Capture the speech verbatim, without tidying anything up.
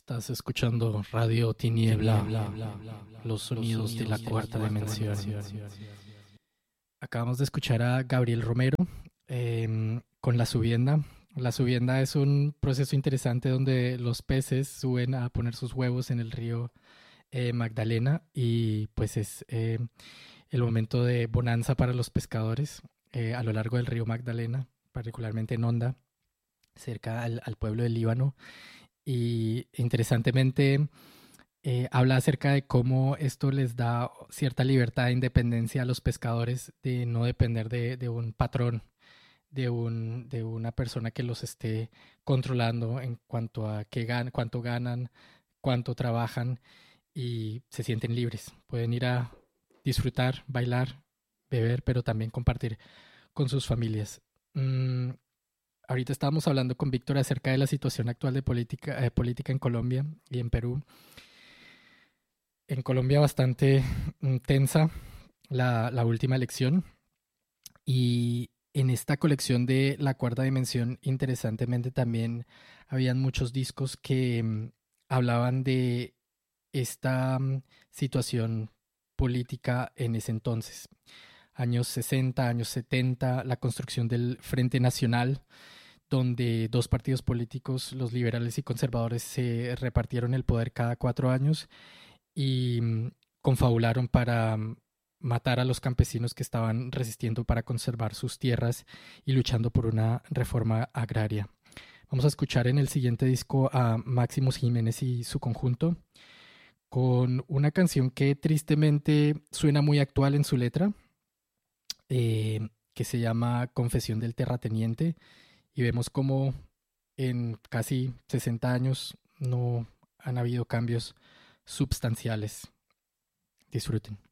Estás escuchando Radio Tiniebla, los sonidos de la cuarta dimensión. Acabamos de escuchar a Gabriel Romero eh, con La Subienda. La subienda es un proceso interesante donde los peces suben a poner sus huevos en el río eh, Magdalena y pues es eh, el momento de bonanza para los pescadores eh, a lo largo del río Magdalena, particularmente en Honda, cerca al, al pueblo del Líbano. Y interesantemente eh, habla acerca de cómo esto les da cierta libertad e independencia a los pescadores de no depender de, de un patrón, de, un, de una persona que los esté controlando en cuanto a qué gan cuánto ganan, cuánto trabajan, y se sienten libres. Pueden ir a disfrutar, bailar, beber, pero también compartir con sus familias. Mm, Ahorita estábamos hablando con Víctor acerca de la situación actual de política, eh, política en Colombia y en Perú. En Colombia bastante mm, tensa la, la última elección, y en esta colección de La Cuarta Dimensión, interesantemente también habían muchos discos que mm, hablaban de esta mm, situación política en ese entonces. Años sesenta, años setenta, la construcción del Frente Nacional, donde dos partidos políticos, los liberales y conservadores, se repartieron el poder cada cuatro años y mm, confabularon para mm, matar a los campesinos que estaban resistiendo para conservar sus tierras y luchando por una reforma agraria. Vamos a escuchar en el siguiente disco a Máximos Jiménez y su conjunto con una canción que tristemente suena muy actual en su letra, eh, que se llama Confesión del Terrateniente, y vemos como en casi sesenta años no han habido cambios substanciales. Disfruten.